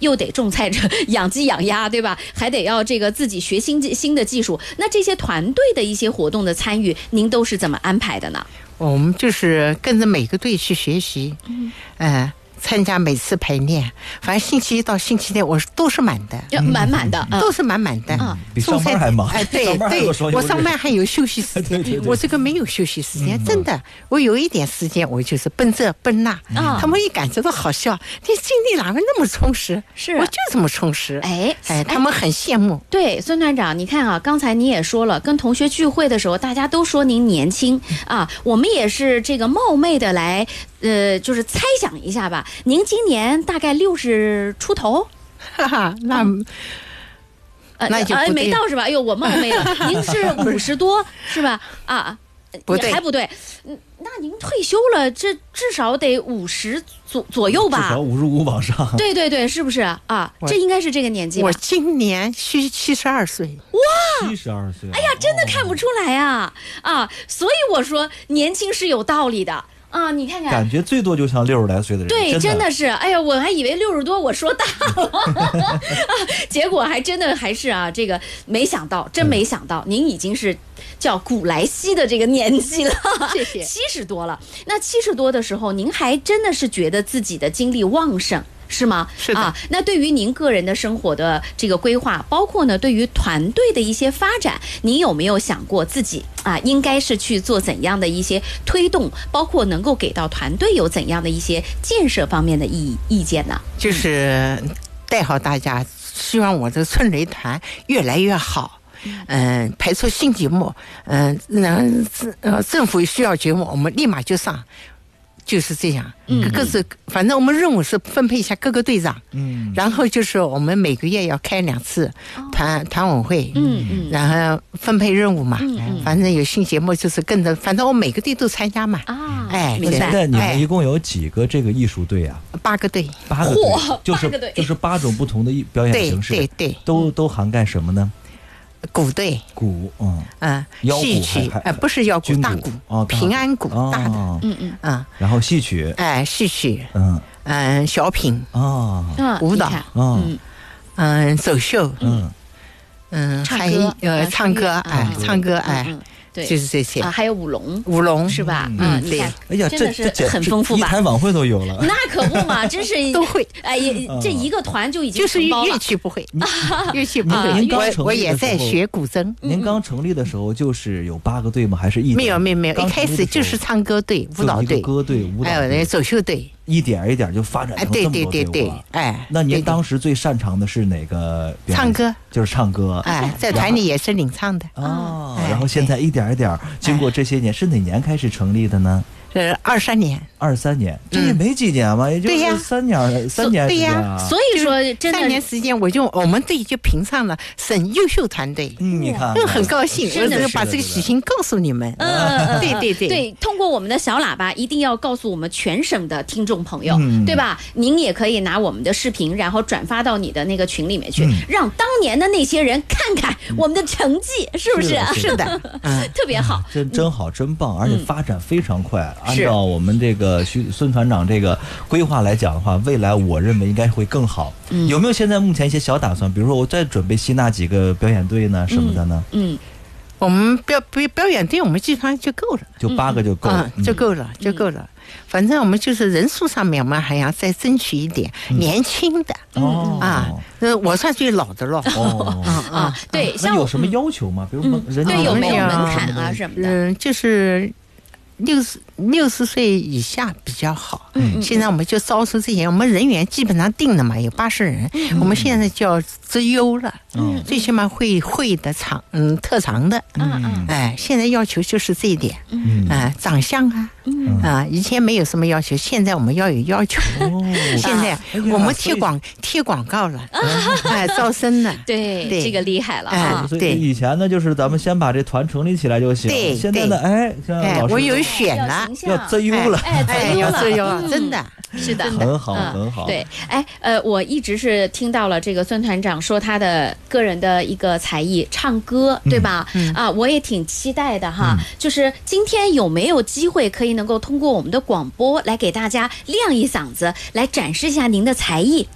又得种菜养鸡养鸭，对吧？还得要这个自己学新的技术。那这些团队的一些活动的参与，您都是怎么安排的呢？ 我们就是跟着每个队去学习，参加每次排练，反正星期一到星期天我都是满的， 满的， 都是满的， 比上班还忙。 对对，我上班还有休息时间，我这个没有休息时间，真的，我有一点时间我就是奔这奔那，他们一感觉到好笑，你精力哪会那么充实？ 是， 我就这么充实。他们很羡慕。 对，孙团长，你看啊，刚才你也说了，跟同学聚会的时候，大家都说您年轻啊，我们也是这个冒昧的来。就是猜想一下吧，您今年大概60出头， 哈哈，那就没到是吧？哎呦，我冒昧了，您是50多是吧？啊， 不对， 还不对，那您退休了，这至少得50左右吧？ 至少55往上。 对对对，是不是啊？这应该是这个年纪吧。 我今年72岁。 哇 ，72岁！ 哎呀，真的看不出来啊！所以我说年轻是有道理的。你看看， 感觉最多就像60来岁的人。 对，真的是，哎呀，我还以为60多，我说大了，结果还真的还是这个没想到，真没想到，您已经是叫古来稀的这个年纪了， 谢谢 ，70多了。那70多的时候，您还真的是觉得自己的精力旺盛。是吗？ 是的那对于您个人的生活的这个规划，包括呢对于团队的一些发展，您有没有想过自己应该是去做怎样的一些推动，包括能够给到团队有怎样的一些建设方面的意见呢？ 就是带好大家，希望我的春雷团越来越好。排出新节目，政府需要节目，我们立马就上。就是这样，反正我们任务是分配一下各个队长，然后就是我们每个月要开2次团委会，然后分配任务嘛，反正有新节目就是跟着，反正我每个队都参加嘛。 明白。现在你们一共有几个这个艺术队啊 ？8个队 ，8个队，就是8种不同的表演形式， 对， 都涵盖什么呢？ 鼓队， 鼓， 戏曲，不是腰鼓，大鼓，平安鼓，大的， 然后戏曲， 戏曲，小品，舞蹈，走秀，唱歌，唱歌，对，就是这些还有舞龙是吧？ 对， 哎呀， 真的是很丰富吧？ 一台晚会都有了， 那可不嘛，真是都会。 这一个团就已经就是乐器不会，乐器不会。我也在学古筝。 您刚成立的时候就是有8个队吗？还是没有，一开始就是唱歌队、舞蹈队、 歌队、舞蹈队， 还有走秀队。 一点一点就发展成这么多队伍。 对， 那您当时最擅长的是哪个表演？ 唱歌， 就是唱歌。 在团里也是领唱的。 然后现在一点一点，经过这些年，是哪年开始成立的呢 ？23年。 23年，这也没几年嘛，也就是3年时间。 对呀， 所以说真的3 年时间，我们队就评上了省优秀团队。 你看， 很高兴，我就把这个喜讯告诉你们。对， 通过我们的小喇叭，一定要告诉我们全省的听众朋友，对吧？您也可以拿我们的视频，然后转发到你的那个群里面去，让当年的那些人看看我们的成绩，是不是？ 是的， 特别好， 真好，真棒，而且发展非常快。按照我们这个孙团长这个规划来讲的话，未来我认为应该会更好。有没有现在目前一些小打算？比如说我在准备吸纳几个表演队呢，什么的呢？ 我们表演队我们基本上就够了， 就8个就够了， 就够了。反正我们就是人数上面，我们还要再争取一点年轻的我算最老的了。 对， 像有什么要求吗？比如说对，有没有门槛啊什么的？ 就是60岁以下比较好。现在我们就招出这些，我们人员基本上定了嘛，有80人。我们现在叫资优了，最起码会的特长的。现在要求就是这一点。长相以前没有什么要求，现在我们要有要求。现在我们贴广告了，招生了。 对，这个厉害了对，以前呢就是咱们先把这团成立起来就行。 对， 现在呢， 我有选了， 要择优了， 要择优，真的是的， 很好，很好。 对，我一直是听到了这个孙团长说他的个人的一个才艺，唱歌，对吧？我也挺期待的哈。就是今天有没有机会可以能够通过我们的广播来给大家亮一嗓子，来展示一下您的才艺？